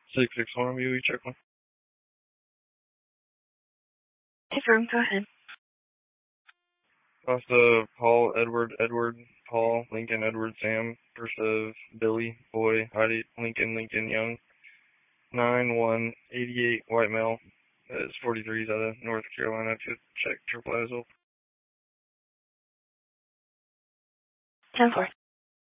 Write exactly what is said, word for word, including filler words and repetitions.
six six one, V O E, check one. Confirm, go ahead. Costa, Paul, Edward, Edward, Paul, Lincoln, Edward, Sam, first of Billy, Boy, Heidi, Lincoln, Lincoln, Young, nine one eighty-eight, white male, is forty-threes out of North Carolina, to check triple as well. ten four.